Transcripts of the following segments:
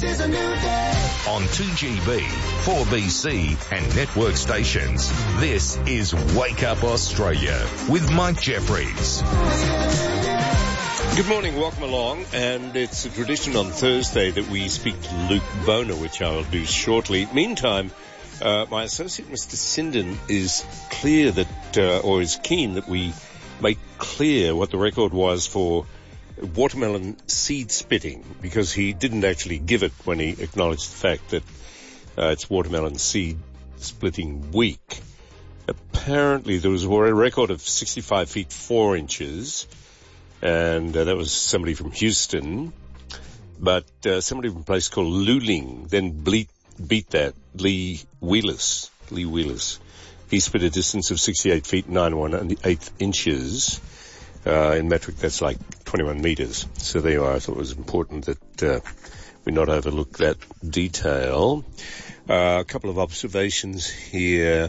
is a new day. On 2GB, 4BC and network stations, this is Wake Up Australia with Mike Jeffries. Good morning, welcome along, and it's a tradition on Thursday that we speak to Luke Boner, which I will do shortly. Meantime, my associate, Mr. Sinden, is clear that, or is keen that we make clear what the record was for watermelon seed spitting, because he didn't actually give it when he acknowledged the fact that it's watermelon seed splitting week. Apparently there was a record of 65 feet 4 inches, and that was somebody from Houston, but somebody from a place called Luling then beat that, Lee Wheelers. He spit a distance of 68 feet 9 1/8 inches. In metric, that's like 21 meters. So there you are. I thought it was important that we not overlook that detail. A couple of observations here.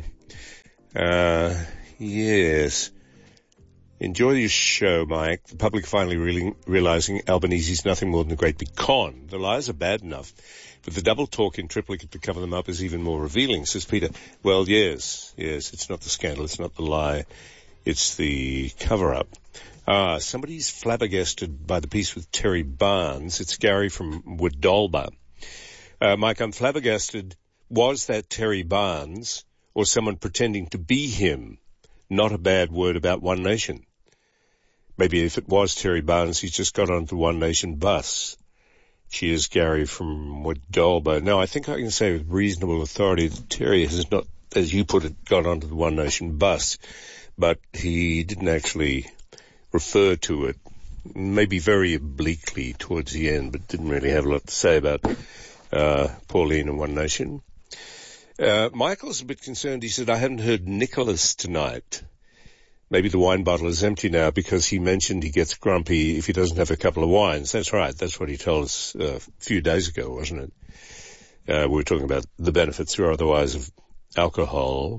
Yes. Enjoy your show, Mike. The public finally realizing Albanese's nothing more than a great big con. The lies are bad enough, but the double talk in triplicate to cover them up is even more revealing, says Peter. Well, yes, it's not the scandal, it's not the lie, it's the cover-up. Somebody's flabbergasted by the piece with Terry Barnes. It's Gary from Wadolba. Mike, I'm flabbergasted. Was that Terry Barnes or someone pretending to be him? Not a bad word about One Nation. Maybe if it was Terry Barnes, he's just got onto the One Nation bus. Cheers, Gary from Wadolba. Now, I think I can say with reasonable authority that Terry has not, as you put it, got onto the One Nation bus, but he didn't actually refer to it, maybe very obliquely towards the end, but didn't really have a lot to say about Pauline and One Nation. Michael's a bit concerned. He said, I haven't heard Nicholas tonight. Maybe the wine bottle is empty now because he mentioned he gets grumpy if he doesn't have a couple of wines. That's right. That's what he told us a few days ago, wasn't it? We were talking about the benefits or otherwise of alcohol.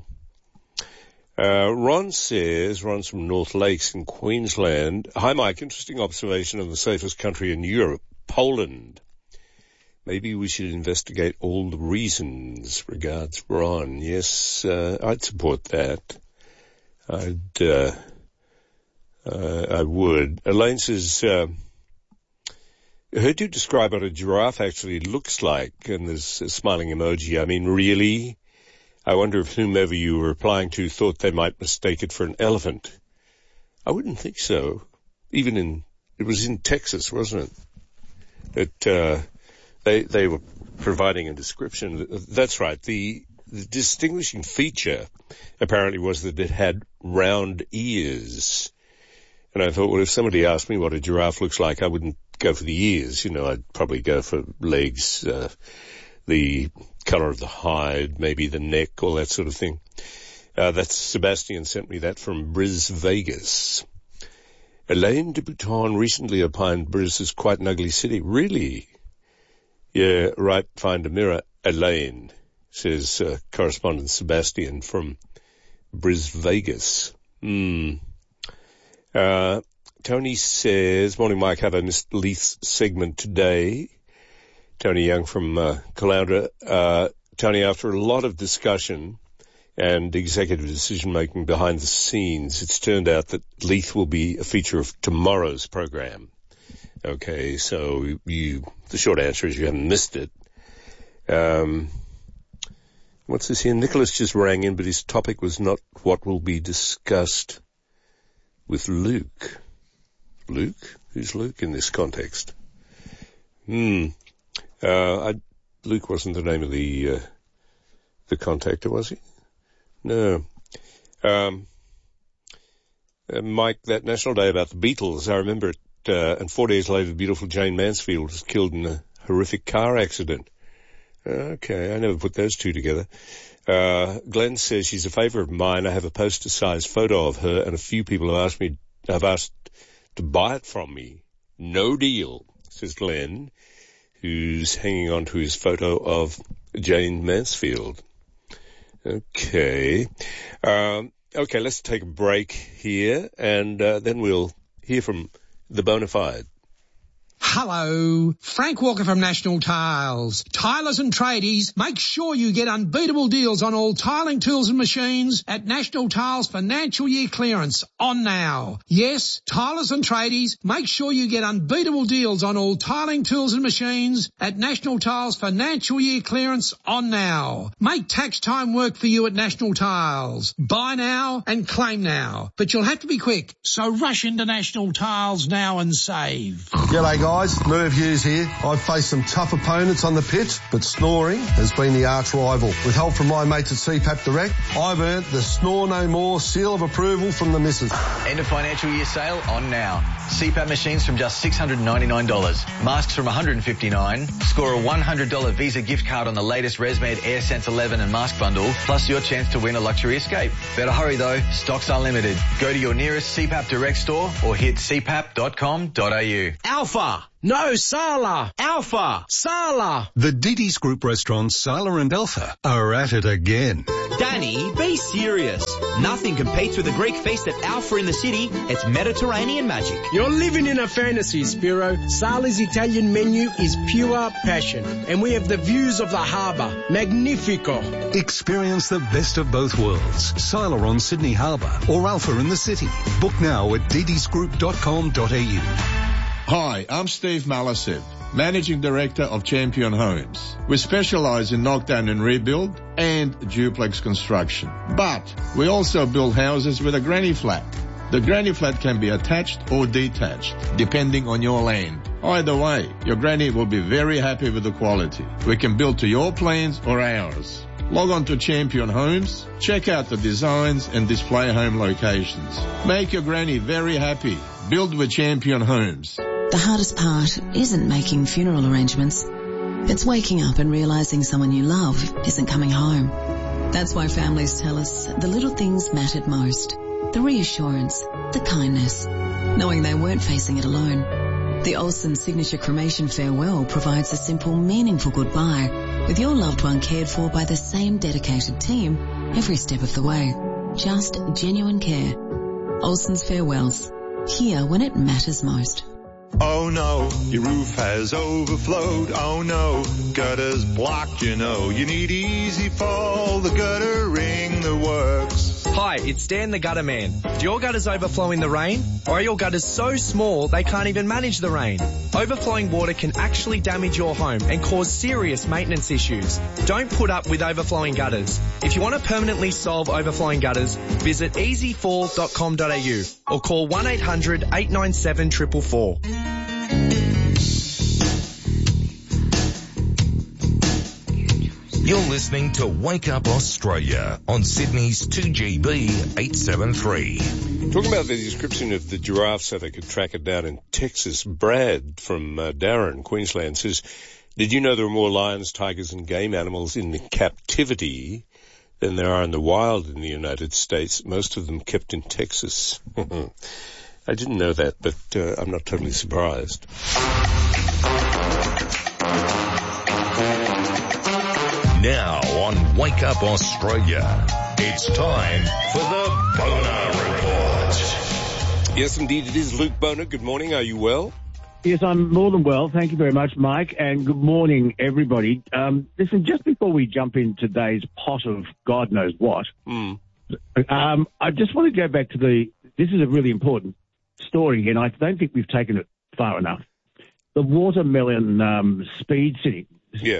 Ron's from North Lakes in Queensland. Hi, Mike. Interesting observation on the safest country in Europe, Poland. Maybe we should investigate all the reasons. Regards, Ron. Yes, I'd support that. I would. Elaine says, I heard you describe what a giraffe actually looks like, and there's a smiling emoji. I mean, really? I wonder if whomever you were replying to thought they might mistake it for an elephant. I wouldn't think so. It was in Texas, wasn't it? They were providing a description. That's right. The distinguishing feature apparently was that it had round ears. And I thought, well, if somebody asked me what a giraffe looks like, I wouldn't go for the ears. I'd probably go for legs, the color of the hide, maybe the neck, all that sort of thing. That's Sebastian sent me that from Bris, Vegas. Elaine de Bouton recently opined Bris is quite an ugly city. Really? Yeah, right, find a mirror. Elaine, says correspondent Sebastian from Bris, Vegas. Tony says, morning Mike, have I missed Leith's segment today? Tony Young from Caloundra. Tony, after a lot of discussion and executive decision-making behind the scenes, it's turned out that Leith will be a feature of tomorrow's program. Okay, so the short answer is you haven't missed it. What's this here? Nicholas just rang in, but his topic was not what will be discussed with Luke. Luke? Who's Luke in this context? Luke wasn't the name of the contactor, was he? No. Mike, that National Day about the Beatles, I remember it, and 4 days later, the beautiful Jane Mansfield was killed in a horrific car accident. Okay, I never put those two together. Glenn says she's a favourite of mine. I have a poster-sized photo of her, and a few people have asked to buy it from me. No deal, says Glenn, who's hanging on to his photo of Jane Mansfield. Okay. Okay, let's take a break here, and then we'll hear from the Bonafide. Hello, Frank Walker from National Tiles. Tilers and tradies, make sure you get unbeatable deals on all tiling tools and machines at National Tiles financial year clearance on now. Yes, tilers and tradies, make sure you get unbeatable deals on all tiling tools and machines at National Tiles financial year clearance on now. Make tax time work for you at National Tiles. Buy now and claim now, but you'll have to be quick, so rush into National Tiles now and save. G'day guys, Merv Hughes here. I've faced some tough opponents on the pitch, but snoring has been the arch rival. With help from my mates at CPAP Direct, I've earned the Snore No More seal of approval from the missus. End of financial year sale on now. CPAP machines from just $699. Masks from $159. Score a $100 Visa gift card on the latest ResMed AirSense 11 and mask bundle, plus your chance to win a luxury escape. Better hurry though, stocks are limited. Go to your nearest CPAP Direct store or hit cpap.com.au. Alpha! No, Sala! Alpha! Sala! The Didi's Group restaurants Sala and Alpha are at it again. Danny, be serious. Nothing competes with the Greek feast at Alpha in the city. It's Mediterranean magic. You're living in a fantasy, Spiro. Sala's Italian menu is pure passion. And we have the views of the harbour. Magnifico. Experience the best of both worlds. Sala on Sydney Harbour or Alpha in the city. Book now at didisgroup.com.au. Hi, I'm Steve Malasev, Managing Director of Champion Homes. We specialise in knockdown and rebuild and duplex construction. But we also build houses with a granny flat. The granny flat can be attached or detached, depending on your land. Either way, your granny will be very happy with the quality. We can build to your plans or ours. Log on to Champion Homes, check out the designs and display home locations. Make your granny very happy. Build with Champion Homes. The hardest part isn't making funeral arrangements. It's waking up and realising someone you love isn't coming home. That's why families tell us the little things mattered most. The reassurance, the kindness, knowing they weren't facing it alone. The Olsen Signature Cremation Farewell provides a simple, meaningful goodbye with your loved one cared for by the same dedicated team every step of the way. Just genuine care. Olsen's Farewells. Here when it matters most. Oh no, your roof has overflowed. Oh no, gutter's blocked, you know. You need Easy Fall, the gutter ring that works. Hi, it's Dan the Gutter Man. Do your gutters overflow in the rain? Or are your gutters so small they can't even manage the rain? Overflowing water can actually damage your home and cause serious maintenance issues. Don't put up with overflowing gutters. If you want to permanently solve overflowing gutters, visit easyfall.com.au or call 1-800-897-444. You're listening to Wake Up Australia on Sydney's 2GB 873. Talking about the description of the giraffe so they could track it down in Texas, Brad from Darren, Queensland, says, did you know there are more lions, tigers and game animals in the captivity than there are in the wild in the United States, most of them kept in Texas? I didn't know that, but I'm not totally surprised. Now on Wake Up Australia, it's time for the Boner Report. Yes, indeed, it is Luke Boner. Good morning. Are you well? Yes, I'm more than well. Thank you very much, Mike, and good morning, everybody. Listen, just before we jump in today's pot of God knows what, I just want to go back to this is a really important story, and I don't think we've taken it far enough. The watermelon speed sitting. Yeah.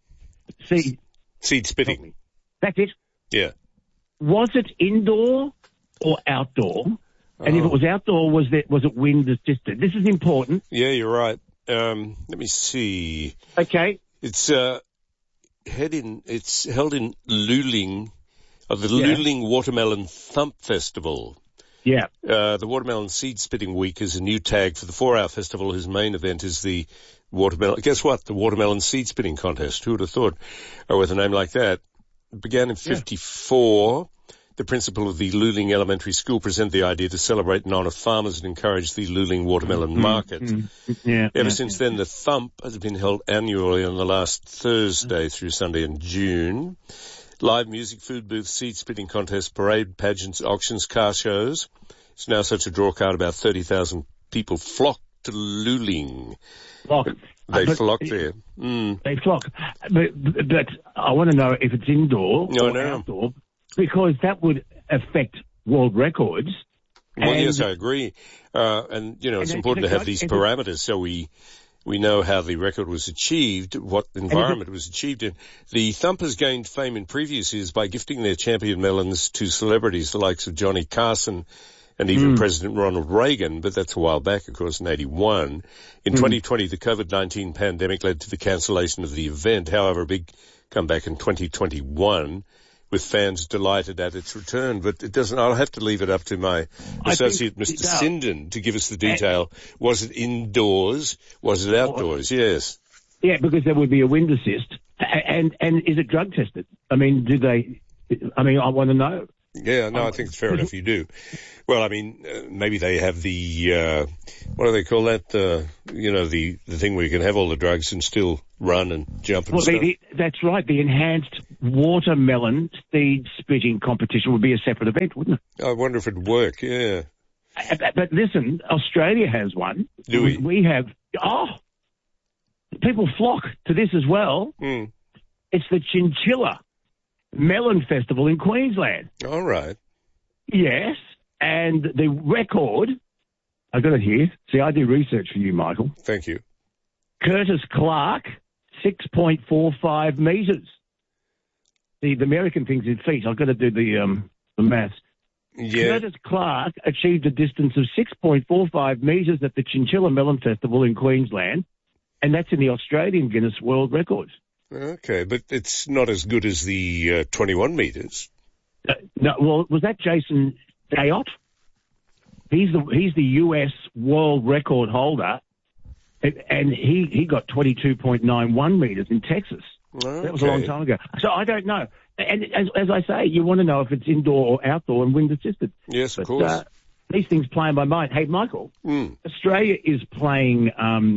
Seed spitting. That's it? Yeah. Was it indoor or outdoor? And if it was outdoor, was it wind assisted? This is important. Yeah, you're right. Let me see. Okay. It's held in Luling, of the Luling Watermelon Thump Festival. Yeah. The Watermelon Seed Spitting Week is a new tag for the 4-hour festival whose main event is the watermelon. Guess what? The Watermelon Seed Spitting Contest. Who would have thought? Or with a name like that. It began in 1954. The principal of the Luling Elementary School presented the idea to celebrate and honour farmers and encourage the Luling watermelon market. Ever since then, the Thump has been held annually on the last Thursday through Sunday in June. Live music, food booths, seed spitting contests, parade, pageants, auctions, car shows. It's now such a draw card, about 30,000 people flock to Luling. Flock. They flock there. They flock. But I want to know if it's indoor or outdoor, because that would affect world records. Well, yes, I agree. It's important to have these parameters so we know how the record was achieved, what environment it was achieved in. The Thumpers gained fame in previous years by gifting their champion melons to celebrities, the likes of Johnny Carson and even President Ronald Reagan, but that's a while back, of course, in 81. In 2020, the COVID-19 pandemic led to the cancellation of the event. However, a big comeback in 2021, with fans delighted at its return. But it doesn't, I'll have to leave it up to my associate, Mr. Sinden, to give us the detail. Was it indoors? Was it outdoors? Yes. Yeah, because there would be a wind assist. And is it drug tested? I mean, I want to know. Yeah, no, I think it's fair enough you do. Well, I mean, maybe they have the, what do they call that? The thing where you can have all the drugs and still run and jump and stuff. That's right. The enhanced watermelon seed spitting competition would be a separate event, wouldn't it? I wonder if it'd work, yeah. But listen, Australia has one. Do we? We have, people flock to this as well. It's the Chinchilla Melon Festival in Queensland. All right. Yes, and the record, I got it here. See, I do research for you, Michael. Thank you. Curtis Clark, 6.45 metres. The American thing's in feet. I've got to do the maths. Yeah. Curtis Clark achieved a distance of 6.45 metres at the Chinchilla Melon Festival in Queensland, and that's in the Australian Guinness World Records. Okay, but it's not as good as the 21 metres. No, well, was that Jason Dayot? He's the US world record holder, and he got 22.91 metres in Texas. Okay. That was a long time ago. So I don't know. And as I say, you want to know if it's indoor or outdoor and wind assisted. Yes, of course. These things play in my mind. Hey, Michael, Australia is playing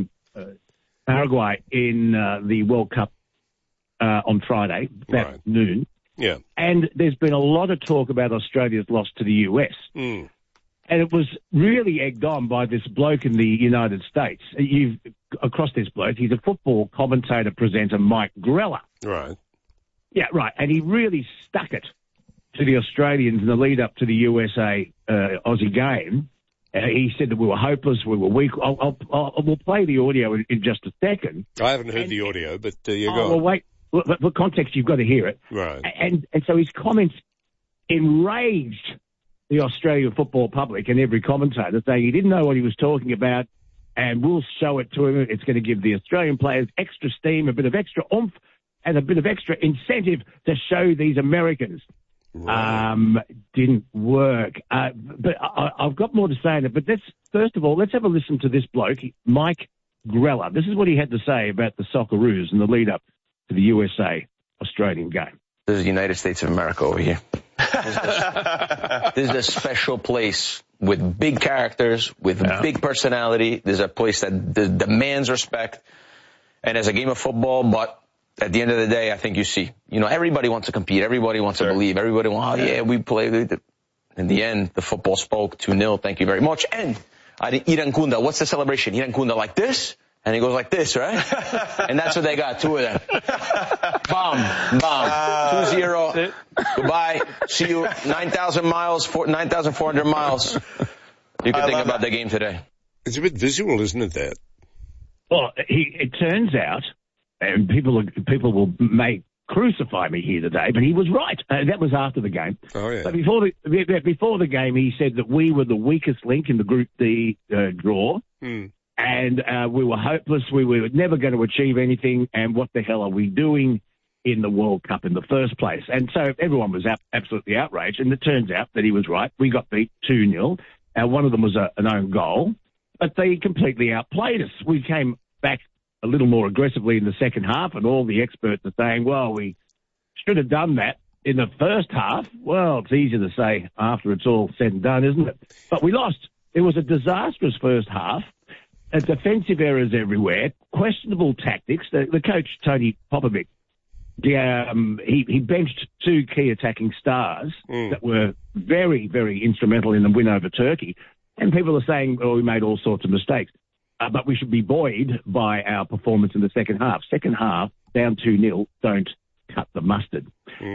Paraguay in the World Cup on Friday, about noon. Yeah. And there's been a lot of talk about Australia's loss to the US. And it was really egged on by this bloke in the United States. Across this bloke, he's a football commentator, presenter, Mike Grella. Right. Yeah, right. And he really stuck it to the Australians in the lead up to the USA Aussie game. He said that we were hopeless, we were weak. We'll play the audio in just a second. I haven't heard the audio, but you go on. Well, wait. For context, you've got to hear it. Right. And so his comments enraged the Australian football public and every commentator, saying he didn't know what he was talking about, and we'll show it to him. It's going to give the Australian players extra steam, a bit of extra oomph, and a bit of extra incentive to show these Americans. Right. Didn't work. But I've got more to say on it. But first of all, let's have a listen to this bloke, Mike Grella. This is what he had to say about the Socceroos and the lead up to the USA-Australian game. This is the United States of America over here. This is a special place with big characters, with big personality. This is a place that demands respect. And as a game of football, but at the end of the day, I think you see, everybody wants to compete. Everybody wants to believe. Everybody wants, we play. In the end, the football spoke 2-0. Thank you very much. And Irankunda, what's the celebration? Irankunda like this? And he goes like this, right? And that's what they got, two of them. Bomb. 2-0. Goodbye. See you 9,400 miles. You can think about the game today. It's a bit visual, isn't it, that? Well, it turns out, and people may crucify me here today, but he was right. That was after the game. Oh, yeah. But before the game, he said that we were the weakest link in the Group D draw. And we were hopeless. We were never going to achieve anything. And what the hell are we doing in the World Cup in the first place? And so everyone was absolutely outraged. And it turns out that he was right. We got beat 2-0. One of them was an own goal. But they completely outplayed us. We came back a little more aggressively in the second half. And all the experts are saying, well, we should have done that in the first half. Well, it's easier to say after it's all said and done, isn't it? But we lost. It was a disastrous first half. Defensive errors everywhere, questionable tactics. The coach, Tony Popovic, he benched two key attacking stars that were very, very instrumental in the win over Turkey. And people are saying, we made all sorts of mistakes. but we should be buoyed by our performance in the second half. Second half, down 2-0, don't cut the mustard.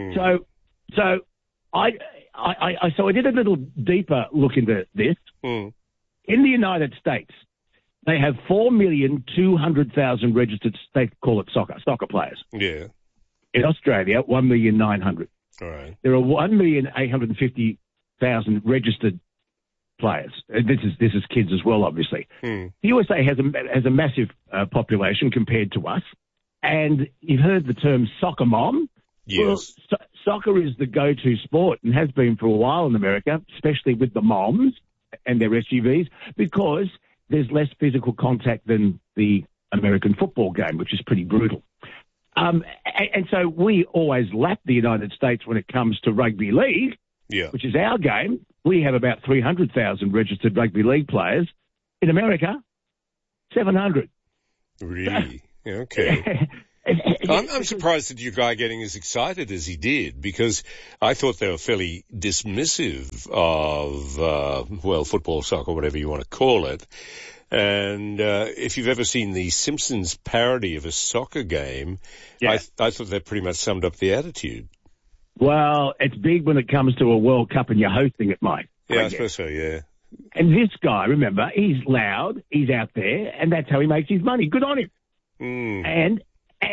So I did a little deeper look into this. In the United States, they have 4,200,000 registered, they call it soccer players. Yeah. In Australia, 1,900,000. All right. There are 1,850,000 registered players. This is kids as well, obviously. The USA has a massive population compared to us, and you've heard the term soccer mom. Yes. Well, soccer is the go-to sport and has been for a while in America, especially with the moms and their SUVs, because there's less physical contact than the American football game, which is pretty brutal. And so we always lap the United States when it comes to rugby league, which is our game. We have about 300,000 registered rugby league players. In America, 700. Really? Okay. I'm surprised at your guy getting as excited as he did, because I thought they were fairly dismissive of, football, soccer, whatever you want to call it. And if you've ever seen the Simpsons parody of a soccer game, I thought that pretty much summed up the attitude. Well, it's big when it comes to a World Cup and you're hosting it, Mike. Yeah, I suppose so, yeah. And this guy, remember, he's loud, he's out there, and that's how he makes his money. Good on him. And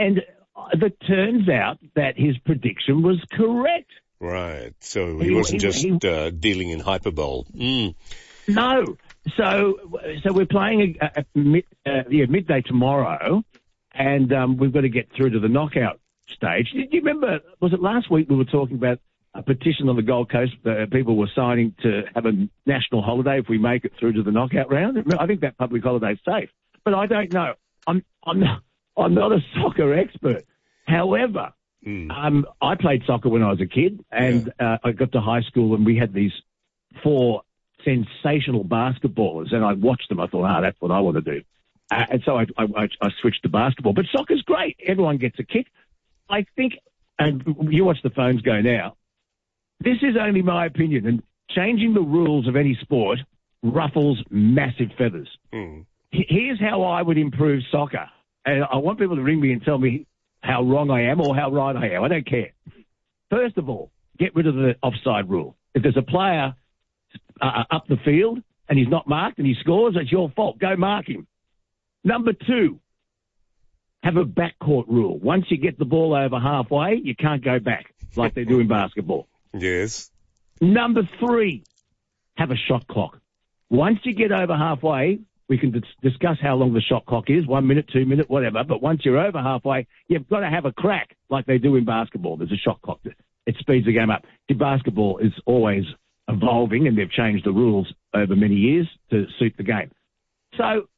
it turns out that his prediction was correct. Right. So he wasn't just dealing in hyperbole. No. So we're playing midday tomorrow, and we've got to get through to the knockout stage. Do you remember, was it last week we were talking about a petition on the Gold Coast? People were signing to have a national holiday if we make it through to the knockout round. I think that public holiday's safe, but I don't know. I'm not a soccer expert. However, I played soccer when I was a kid, and I got to high school and we had these 4 sensational basketballers, and I watched them. I thought, that's what I want to do. And so I switched to basketball. But soccer's great. Everyone gets a kick. I think, and you watch the phones go now, this is only my opinion, and changing the rules of any sport ruffles massive feathers. Here's how I would improve soccer. And I want people to ring me and tell me how wrong I am or how right I am. I don't care. First of all, get rid of the offside rule. If there's a player up the field and he's not marked and he scores, it's your fault. Go mark him. Number 2, have a backcourt rule. Once you get the ball over halfway, you can't go back like they do in basketball. Yes. Number 3, have a shot clock. Once you get over halfway, we can discuss how long the shot clock is, 1 minute, 2 minutes, whatever. But once you're over halfway, you've got to have a crack like they do in basketball. There's a shot clock. It speeds the game up. Basketball is always evolving, and they've changed the rules over many years to suit the game. So,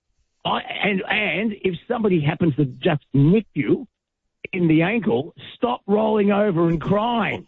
and if somebody happens to just nick you in the ankle, stop rolling over and crying.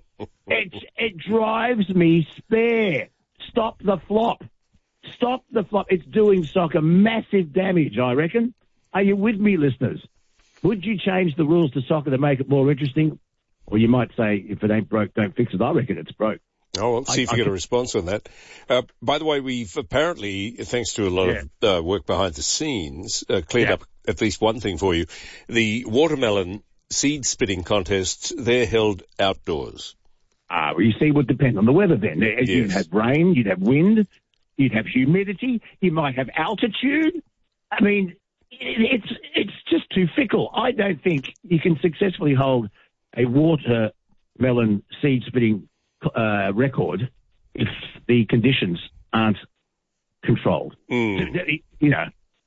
It drives me spare. Stop the flop. Stop the flop. It's doing soccer massive damage, I reckon. Are you with me, listeners? Would you change the rules to soccer to make it more interesting? Or you might say, if it ain't broke, don't fix it. I reckon it's broke. Oh, well, see if you get a response on that. By the way, we've apparently, thanks to a lot of work behind the scenes, cleared up at least one thing for you. The watermelon seed spitting contests, they're held outdoors. Well, you see, it would depend on the weather then. Yes. You'd have rain, you'd have wind, you'd have humidity, you might have altitude. I mean, it's just too fickle. I don't think you can successfully hold a watermelon seed spitting record if the conditions aren't controlled. You know,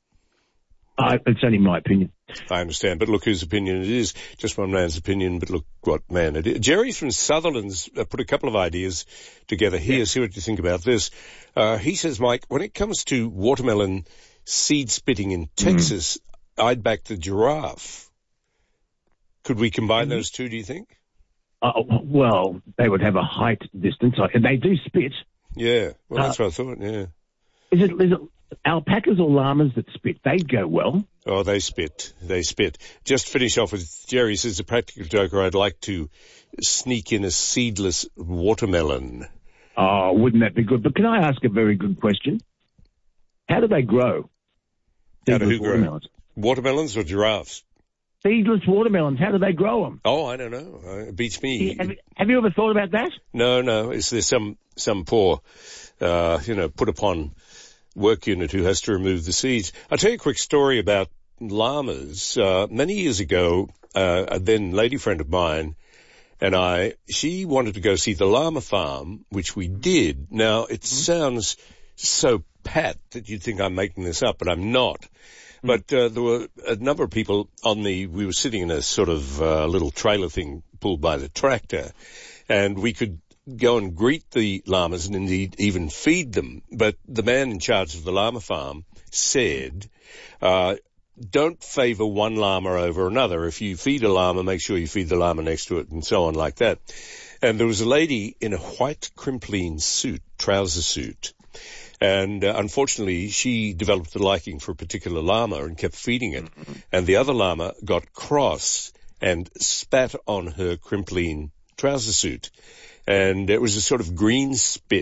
it's only my opinion. I understand, but look whose opinion it is. Just one man's opinion, but look what man it is. Jerry from Sutherland's put a couple of ideas together here. Yeah. See what you think about this. He says, Mike, when it comes to watermelon seed spitting in Texas, I'd back the giraffe. Could we combine those two, do you think? Well, they would have a height distance, and they do spit. Yeah, well, that's what I thought, yeah. Is it alpacas or llamas that spit? They'd go well. Oh, they spit. Just finish off with Jerry says, a practical joker, I'd like to sneak in a seedless watermelon. Oh, wouldn't that be good? But can I ask a very good question? How do they grow? How do who grow? Watermelons or giraffes? Seedless watermelons. How do they grow them? Oh, I don't know. It beats me. Have you ever thought about that? No. Is there some poor, put upon work unit who has to remove the seeds? I'll tell you a quick story about llamas. Many years ago, a then lady friend of mine and she wanted to go see the llama farm, which we did. Now, it sounds so pat that you'd think I'm making this up, but I'm not. But there were a number of people we were sitting in a sort of little trailer thing pulled by the tractor, and we could go and greet the llamas and indeed even feed them. But the man in charge of the llama farm said, don't favor one llama over another. If you feed a llama, make sure you feed the llama next to it, and so on like that. And there was a lady in a white crimplene suit, trouser suit, and unfortunately she developed a liking for a particular llama and kept feeding it. And the other llama got cross and spat on her crimplene trouser suit. And it was a sort of green spit.